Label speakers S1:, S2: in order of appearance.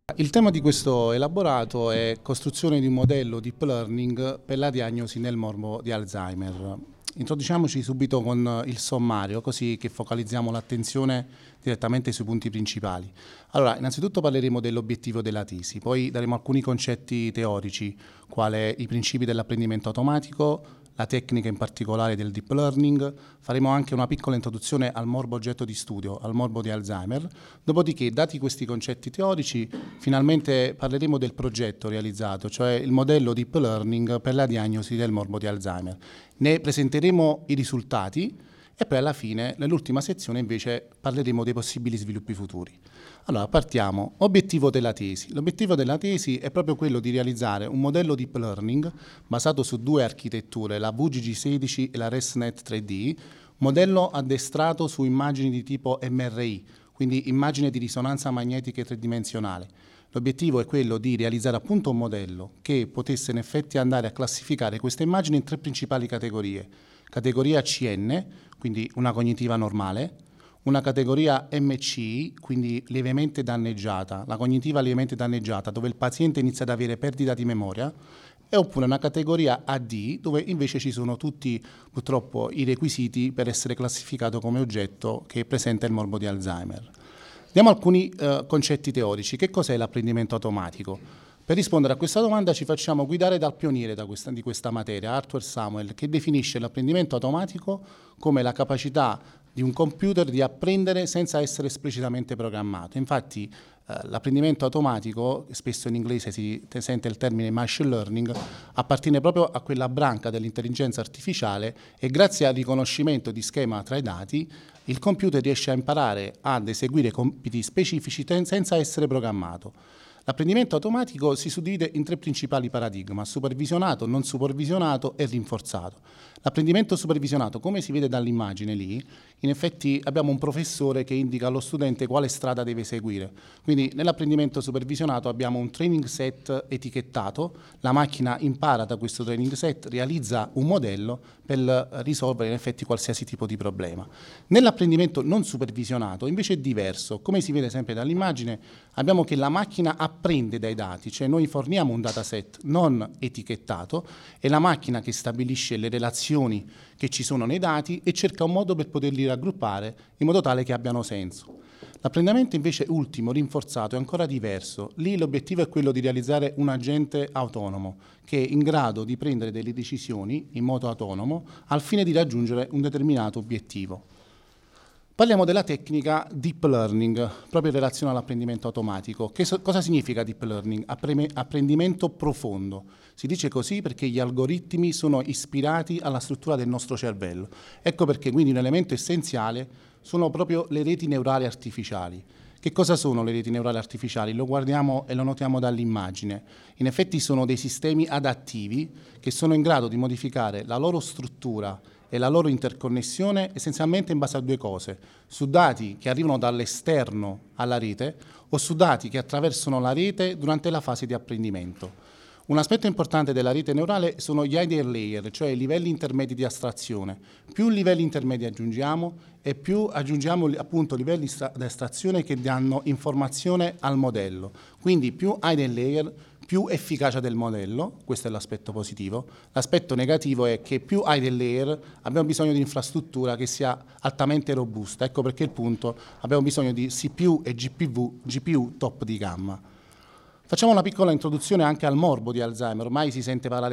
S1: Il tema di questo elaborato è costruzione di un modello deep learning per la diagnosi nel morbo di Alzheimer. Introduciamoci subito con il sommario, così che focalizziamo l'attenzione direttamente sui punti principali. Allora, innanzitutto parleremo dell'obiettivo della tesi, poi daremo alcuni concetti teorici, quale i principi dell'apprendimento automatico, la tecnica in particolare del deep learning, faremo anche una piccola introduzione al morbo oggetto di studio, al morbo di Alzheimer, dopodiché, dati questi concetti teorici, finalmente parleremo del progetto realizzato, cioè il modello deep learning per la diagnosi del morbo di Alzheimer. Ne presenteremo i risultati e poi alla fine, nell'ultima sezione, invece, parleremo dei possibili sviluppi futuri. Allora, partiamo. Obiettivo della tesi. L'obiettivo della tesi è proprio quello di realizzare un modello deep learning basato su due architetture, la VGG16 e la ResNet 3D, modello addestrato su immagini di tipo MRI, quindi immagine di risonanza magnetica tridimensionale. L'obiettivo è quello di realizzare appunto un modello che potesse in effetti andare a classificare queste immagini in tre principali categorie. Categoria CN, quindi una cognitiva normale, una categoria MCI, quindi lievemente danneggiata, la cognitiva lievemente danneggiata, dove il paziente inizia ad avere perdita di memoria, e oppure una categoria AD, dove invece ci sono tutti purtroppo i requisiti per essere classificato come oggetto che presenta il morbo di Alzheimer. Diamo alcuni concetti teorici. Che cos'è l'apprendimento automatico? Per rispondere a questa domanda ci facciamo guidare dal pioniere di questa materia, Arthur Samuel, che definisce l'apprendimento automatico come la capacità di un computer di apprendere senza essere esplicitamente programmato. Infatti l'apprendimento automatico, spesso in inglese si sente il termine machine learning, appartiene proprio a quella branca dell'intelligenza artificiale e grazie al riconoscimento di schema tra i dati il computer riesce a imparare ad eseguire compiti specifici senza essere programmato. L'apprendimento automatico si suddivide in tre principali paradigmi: supervisionato, non supervisionato e rinforzato. L'apprendimento supervisionato, come si vede dall'immagine lì, in effetti abbiamo un professore che indica allo studente quale strada deve seguire. Quindi nell'apprendimento supervisionato abbiamo un training set etichettato, la macchina impara da questo training set, realizza un modello per risolvere in effetti qualsiasi tipo di problema. Nell'apprendimento non supervisionato invece è diverso. Come si vede sempre dall'immagine, abbiamo che la macchina apprende dai dati, cioè noi forniamo un dataset non etichettato, è la macchina che stabilisce le relazioni che ci sono nei dati e cerca un modo per poterli raggruppare in modo tale che abbiano senso. L'apprendimento invece ultimo, rinforzato, è ancora diverso. Lì l'obiettivo è quello di realizzare un agente autonomo che è in grado di prendere delle decisioni in modo autonomo al fine di raggiungere un determinato obiettivo. Parliamo della tecnica deep learning, proprio in relazione all'apprendimento automatico. Cosa significa deep learning? Apprendimento profondo. Si dice così perché gli algoritmi sono ispirati alla struttura del nostro cervello. Ecco perché quindi un elemento essenziale sono proprio le reti neurali artificiali. Che cosa sono le reti neurali artificiali? Lo guardiamo e lo notiamo dall'immagine. In effetti sono dei sistemi adattivi che sono in grado di modificare la loro struttura e la loro interconnessione essenzialmente in base a due cose: su dati che arrivano dall'esterno alla rete o su dati che attraversano la rete durante la fase di apprendimento. Un aspetto importante della rete neurale sono gli hidden layer, cioè i livelli intermedi di astrazione. Più livelli intermedi aggiungiamo e più aggiungiamo appunto livelli di astrazione che danno informazione al modello. Quindi più hidden layer, più efficacia del modello, questo è l'aspetto positivo. L'aspetto negativo è che più hidden layer abbiamo bisogno di infrastruttura che sia altamente robusta. Ecco perché il punto, abbiamo bisogno di CPU e GPU top di gamma. Facciamo una piccola introduzione anche al morbo di Alzheimer. Ormai si sente parlare